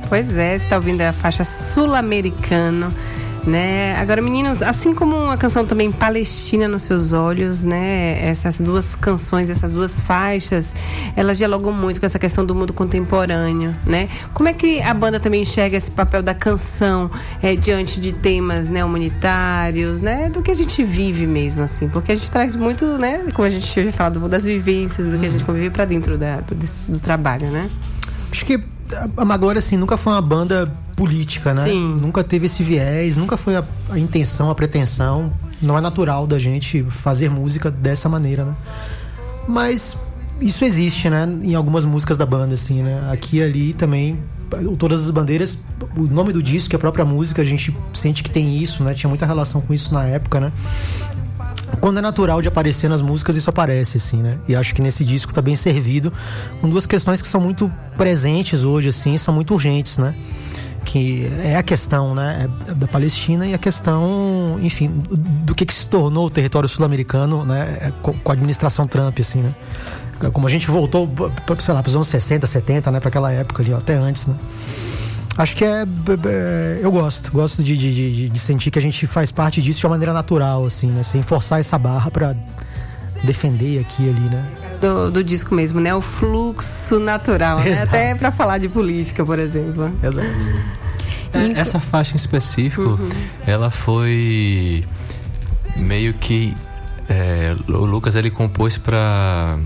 Pois é, você tá ouvindo a faixa Sul-Americano, né? Agora, meninos, assim como uma canção também Palestina nos Seus Olhos, né? Essas duas canções, essas duas faixas, elas dialogam muito com essa questão do mundo contemporâneo, né? Como é que a banda também enxerga esse papel da canção diante de temas, né, humanitários, né? Do que a gente vive mesmo, assim, porque a gente traz muito, né? Como a gente já falou, das vivências, do que a gente convive pra dentro do trabalho, né? Acho que a Maglória, assim, nunca foi uma banda política, né? Sim. Nunca teve esse viés, nunca foi a intenção, a pretensão. Não é natural da gente fazer música dessa maneira, né? Mas isso existe, né? Em algumas músicas da banda, assim, né? Aqui e ali também, Todas as Bandeiras, o nome do disco e a própria música, a gente sente que tem isso, né? Tinha muita relação com isso na época, né? Quando é natural de aparecer nas músicas, isso aparece, assim, né? E acho que nesse disco tá bem servido com duas questões que são muito presentes hoje, assim, são muito urgentes, né? Que é a questão, né, da Palestina e a questão, enfim, do que se tornou o território sul-americano, né, com a administração Trump, assim, né? Como a gente voltou, sei lá, para os anos 60, 70, né, para aquela época ali, ó, até antes, né? Acho que eu gosto de sentir que a gente faz parte disso de uma maneira natural, assim, né? Sem forçar essa barra pra defender aqui e ali, né? Do disco mesmo, né? O fluxo natural, né? Até pra falar de política, por exemplo. Exato. Essa faixa em específico, ela foi meio que o Lucas, ele compôs pra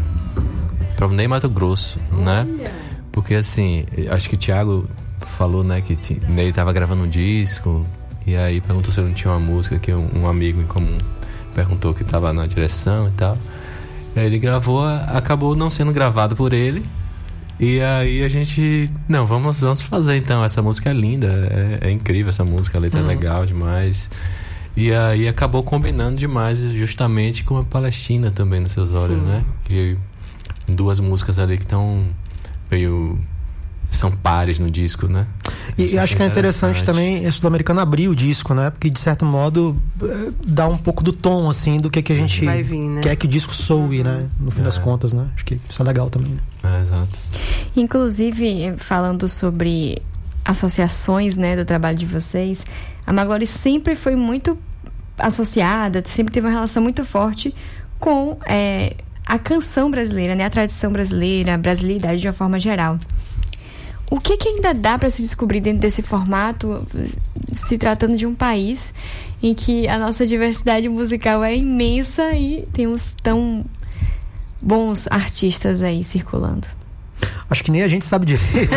o Ney Matogrosso, né? Porque assim, acho que o Thiago falou, né, que Ney tava gravando um disco, e aí perguntou se eu não tinha uma música, que um amigo em comum perguntou que tava na direção e tal. E aí ele gravou, acabou não sendo gravado por ele, e aí a gente, não, vamos fazer então, essa música é linda, é incrível essa música, a letra é legal demais. E aí acabou combinando demais justamente com a Palestina também nos seus olhos, né? Que duas músicas ali que estão meio... são pares no disco, né? E acho que é interessante também a Sul-Americana abrir o disco, né? Porque de certo modo dá um pouco do tom, assim, do que a gente quer que o disco soe, né? No fim das contas, né? Acho que isso é legal também, né? Exato. Inclusive, falando sobre associações, né, do trabalho de vocês, a Maglória sempre foi muito associada, sempre teve uma relação muito forte com a canção brasileira, né? A tradição brasileira, a brasilidade de uma forma geral. O que ainda dá para se descobrir dentro desse formato, se tratando de um país em que a nossa diversidade musical é imensa e temos tão bons artistas aí circulando? Acho que nem a gente sabe direito.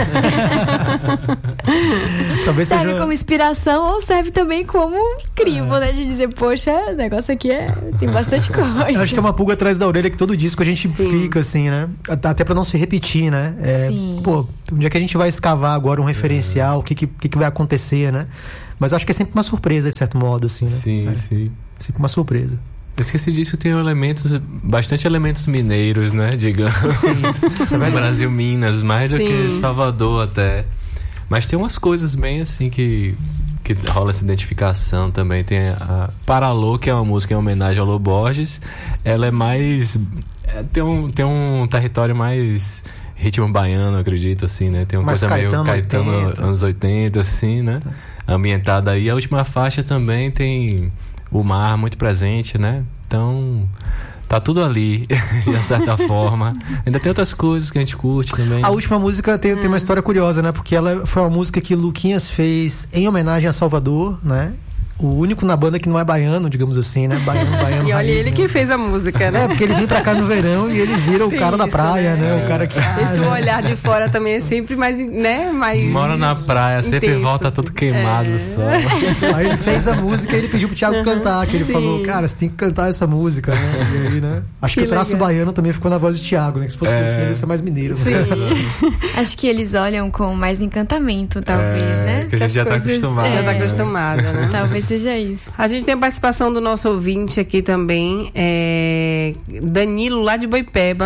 Talvez serve seja... como inspiração ou serve também como crivo, né? De dizer, poxa, o negócio aqui tem bastante coisa. Acho que é uma pulga atrás da orelha que todo disco a gente fica, assim, né? Até pra não se repetir, né? Pô, onde é que a gente vai escavar agora um referencial? O que vai acontecer, né? Mas acho que é sempre uma surpresa, de certo modo, assim, né? Sim. Sempre uma surpresa. Eu esqueci disso, tem bastante elementos mineiros, né, digamos. Sim. Brasil, Minas, mais do que Salvador até. Mas tem umas coisas bem assim que rola essa identificação também. Tem a Paralô, que é uma música em homenagem ao Lô Borges. Ela é mais... tem um território mais ritmo baiano, acredito, assim, né? Tem uma mais coisa Caetano, meio Caetano, anos 80, assim, né? Ambientada aí. A última faixa também tem... o mar muito presente, né? Então, tá tudo ali, de certa forma. Ainda tem outras coisas que a gente curte também. A última música tem uma história curiosa, né? Porque ela foi uma música que Luquinhas fez em homenagem a Salvador, né? O único na banda que não é baiano, digamos assim, né? Baiano. E olha, ele que fez a música, né? Porque ele vem pra cá no verão e ele vira o cara da praia, né? O cara que... Esse olhar de fora também é sempre mais, né? Mora na praia, intenso, sempre volta assim. todo queimado do sol. Aí ele fez a música e ele pediu pro Thiago cantar, que ele falou, cara, você tem que cantar essa música, né? E aí, né? Acho que o traço baiano também ficou na voz de Thiago, né? Que se fosse Luquinhas, ia ser mais mineiro. Sim. Acho que eles olham com mais encantamento, talvez, né? Que a gente já tá acostumado. Já tá acostumada, né? Talvez seja isso. A gente tem a participação do nosso ouvinte aqui também, Danilo, lá de Boipeba,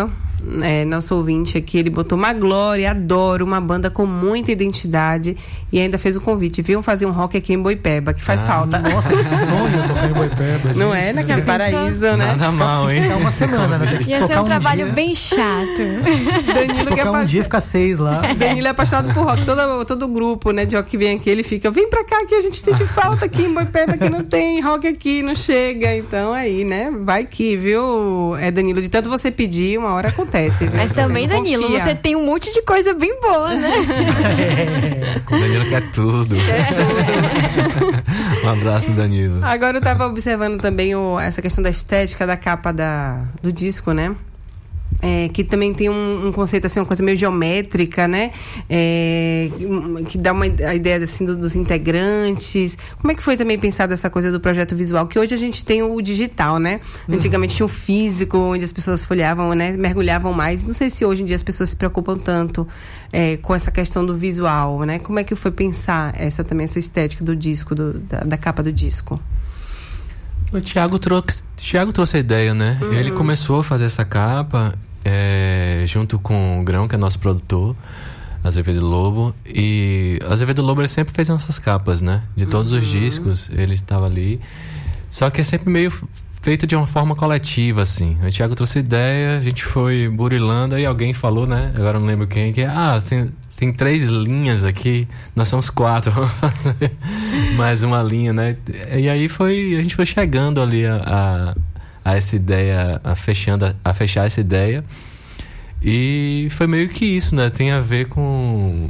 nosso ouvinte aqui, ele botou uma glória, adoro, uma banda com muita identidade, e ainda fez o convite, viu, fazer um rock aqui em Boipeba, que faz falta. Nossa, que sonho tocar em Boipeba. Não é? Naquele paraíso, né? Nada mal, hein? É uma semana, né? Ia ser um trabalho bem chato. Danilo tocar um dia, ficar 6 lá. Danilo é apaixonado por rock. Todo grupo, né, de rock que vem aqui, ele fica, vem pra cá que a gente sente falta aqui em Boipeba, que não tem rock aqui, não chega. Então aí, né, vai que, viu, Danilo, de tanto você pedir, uma hora acontece. Viu? Mas também, Danilo, você tem um monte de coisa bem boa, né? O Danilo quer tudo. Um abraço, Danilo. Agora eu tava observando também essa questão da estética da capa do disco, né? Que também tem um conceito, assim, uma coisa meio geométrica, né? Que dá a ideia, assim, dos integrantes. Como é que foi também pensada essa coisa do projeto visual? Que hoje a gente tem o digital, né? Antigamente tinha o físico, onde as pessoas folheavam, né? Mergulhavam mais. Não sei se hoje em dia as pessoas se preocupam tanto com essa questão do visual, né? Como é que foi pensar essa estética do disco, da capa do disco? O Thiago trouxe a ideia, né? Ele começou a fazer essa capa junto com o Grão, que é nosso produtor, Azevedo Lobo. E Azevedo Lobo, ele sempre fez nossas capas, né? De todos os discos, ele estava ali. Só que é sempre meio feito de uma forma coletiva, assim. O Thiago trouxe a ideia, a gente foi burilando, aí alguém falou, né? Agora eu não lembro quem, que tem 3 linhas aqui, nós somos 4. Mais uma linha, né? E aí a gente foi chegando ali a essa ideia, a fechar essa ideia. E foi meio que isso, né? Tem a ver com...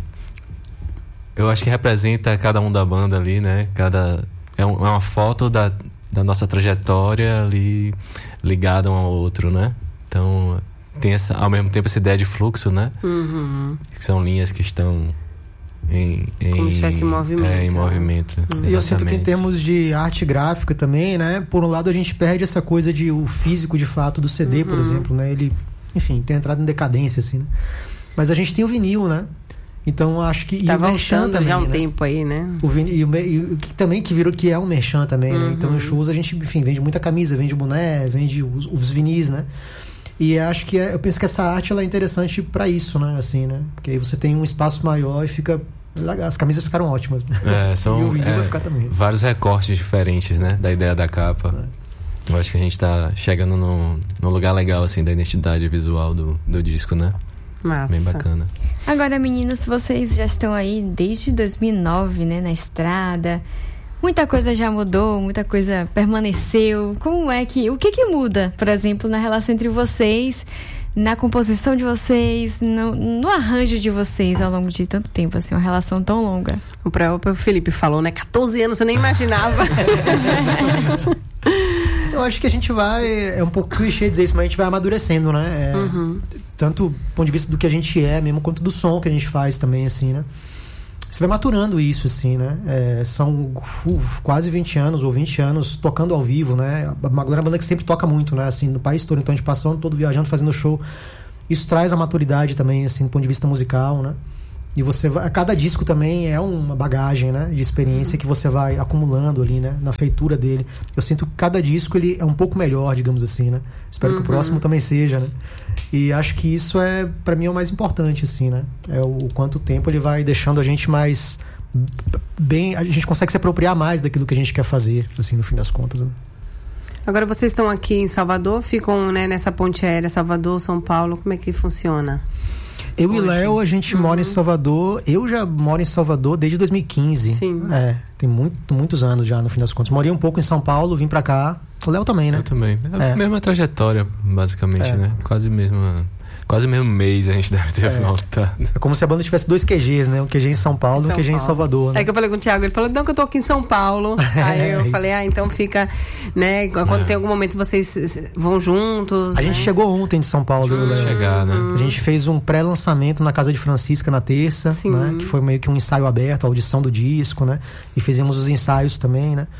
Eu acho que representa cada um da banda ali, né? É uma foto da nossa trajetória ali ligada um ao outro, né? Então tem ao mesmo tempo essa ideia de fluxo, né? Que são linhas que estão como se estivesse em movimento. Em movimento. E eu sinto que em termos de arte gráfica também, né? Por um lado a gente perde essa coisa de o físico de fato do CD, por exemplo, né? Ele, enfim, tem entrado em decadência, assim, né? Mas a gente tem o vinil, né? Então acho que... Tá voltando também, já há um tempo aí, né? O que também que virou que é um merchan também, né? Então nos shows a gente, enfim, vende muita camisa, vende boné, vende os vinis, né? E acho que eu penso que essa arte ela é interessante pra isso, né? Assim, né? Porque aí você tem um espaço maior e fica... As camisas ficaram ótimas, né? São, e o vinil vai ficar também. Vários recortes diferentes, né? Da ideia da capa. Eu acho que a gente tá chegando num lugar legal, assim, da identidade visual do disco, né? Massa. Bem bacana. Agora, meninos, vocês já estão aí desde 2009, né? Na estrada. Muita coisa já mudou, muita coisa permaneceu. O que muda, por exemplo, na relação entre vocês, na composição de vocês, no arranjo de vocês ao longo de tanto tempo, assim, uma relação tão longa? O próprio Felipe falou, né? 14 anos, eu nem imaginava. Eu acho que a gente vai... É um pouco clichê dizer isso, mas a gente vai amadurecendo, né? Tanto do ponto de vista do que a gente é mesmo, quanto do som que a gente faz também, assim, né? Você vai maturando isso, assim, né? São quase 20 anos ou 20 anos tocando ao vivo, né? A Maglore é uma banda que sempre toca muito, né? Assim, no país todo. Então a gente passa o ano todo viajando, fazendo show. Isso traz a maturidade também, assim, do ponto de vista musical, né? E cada disco também é uma bagagem, né, de experiência que você vai acumulando ali, né, na feitura dele. Eu sinto que cada disco ele é um pouco melhor, digamos assim, né? Espero que o próximo também seja, né? E acho que isso pra mim é o mais importante, assim, né? É o quanto tempo ele vai deixando a gente mais bem, a gente consegue se apropriar mais daquilo que a gente quer fazer, assim, no fim das contas, né? Agora vocês estão aqui em Salvador, ficam, né, nessa ponte aérea Salvador, São Paulo, como é que funciona? Eu e Léo, a gente mora em Salvador. Eu já moro em Salvador desde 2015. Sim. Tem muitos anos já, no fim das contas. Morei um pouco em São Paulo, vim pra cá. O Léo também, né? Eu também. É a mesma trajetória, basicamente, né? Quase mesmo mês a gente deve ter voltado. É como se a banda tivesse 2 QGs, né? Um QG em São Paulo e um QG em Salvador, né? É que eu falei com o Thiago, ele falou, não, que eu tô aqui em São Paulo. Aí eu falei, então fica, né? Quando tem algum momento vocês vão juntos. A gente chegou ontem de São Paulo, eu Léo. Chegar, né? A gente fez um pré-lançamento na Casa de Francisca na terça, né? Que foi meio que um ensaio aberto, a audição do disco, né? E fizemos os ensaios também, né?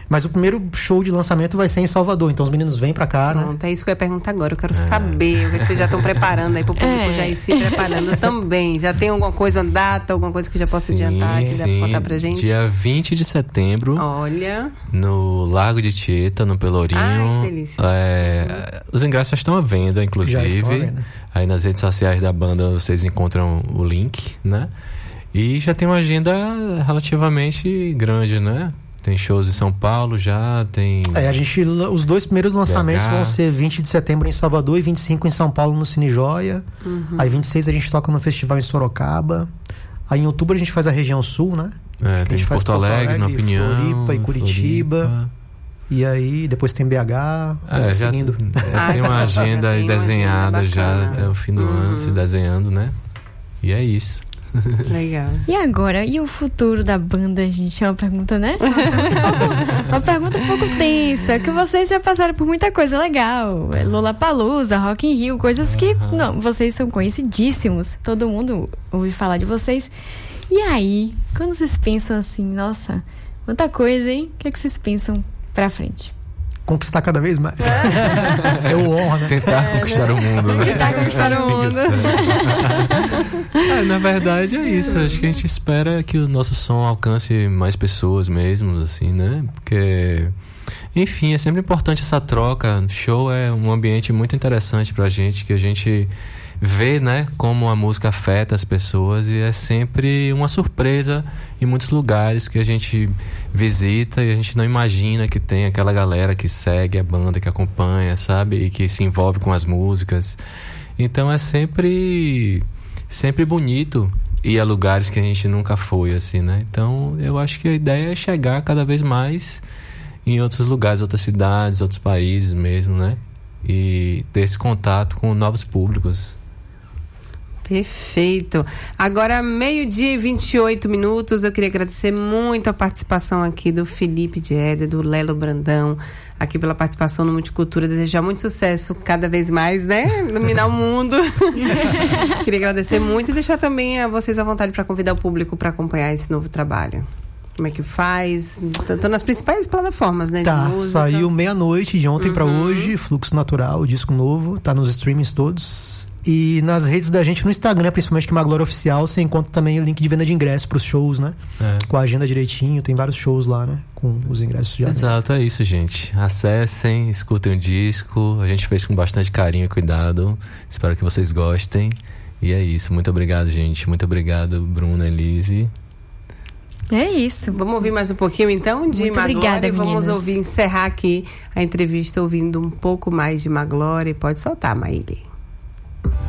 Mas o primeiro show de lançamento vai ser em Salvador, então os meninos vêm pra cá, Pronto, né? é isso que eu ia perguntar agora. Eu quero saber o que vocês já estão preparando aí pro público já ir se preparando também. Já tem alguma coisa, uma data, alguma coisa que já possa adiantar, que deve contar pra gente? Dia 20 de setembro. Olha. No Largo de Tieta, no Pelourinho. Ai, que delícia. Os ingressos já estão à venda, inclusive. Já estão à venda. Aí nas redes sociais da banda vocês encontram o link, né? E já tem uma agenda relativamente grande, né? Tem shows em São Paulo já, tem... Os 2 primeiros lançamentos BH. vão ser 20 de setembro em Salvador e 25 em São Paulo no Cine Joia. Aí 26 a gente toca no festival em Sorocaba. Aí em outubro a gente faz a região sul, né? tem a gente faz Porto Alegre, na Opinião. Floripa e Curitiba. Floripa. E aí depois tem BH, seguindo. Tem uma agenda tem uma desenhada agenda já bacana. até o fim do ano, se desenhando, né? E é isso. Legal. E agora, e o futuro da banda, gente? É uma pergunta, né? Uma pergunta um pouco tensa, que vocês já passaram por muita coisa legal. Lollapalooza, Rock in Rio, coisas que não, vocês são conhecidíssimos. Todo mundo ouve falar de vocês. E aí, quando vocês pensam assim, nossa, quanta coisa, hein? O que é que vocês pensam pra frente? Conquistar cada vez mais. É o honra, né? Tentar conquistar o mundo, né? Tentar conquistar o mundo. Na verdade é isso. Acho que a gente espera que o nosso som alcance mais pessoas mesmo, assim, né? Porque, enfim, é sempre importante essa troca. Show é um ambiente muito interessante pra gente, que a gente vê, né, como a música afeta as pessoas, e é sempre uma surpresa em muitos lugares que a gente visita e a gente não imagina que tem aquela galera que segue a banda, que acompanha, sabe, e que se envolve com as músicas. Então é sempre bonito ir a lugares que a gente nunca foi, assim, né? Então eu acho que a ideia é chegar cada vez mais em outros lugares, outras cidades, outros países mesmo, né? E ter esse contato com novos públicos. Perfeito. Agora, 12:28. Eu queria agradecer muito a participação aqui do Felipe Dieder, do Lelo Brandão, aqui pela participação no Multicultura. Desejar muito sucesso cada vez mais, né? Iluminar o mundo. Queria agradecer muito e deixar também a vocês à vontade para convidar o público para acompanhar esse novo trabalho. Como é que faz? Estão nas principais plataformas, né? Tá, de música. saiu meia-noite de ontem pra hoje, Fluxo Natural, disco novo, tá nos streamings todos. E nas redes da gente, no Instagram, principalmente, que é uma Glória Oficial, você encontra também o link de venda de ingressos pros shows, né? Com a agenda direitinho, tem vários shows lá, né? Com os ingressos já. Exato, é isso, gente. Acessem, escutem o disco. A gente fez com bastante carinho e cuidado. Espero que vocês gostem. E é isso. Muito obrigado, gente. Muito obrigado, Bruna, Elise. É isso. Vamos ouvir mais um pouquinho, então, de Muito Maglore. obrigada, Vamos meninas. encerrar aqui a entrevista ouvindo um pouco mais de Maglore. Pode soltar, Maíli.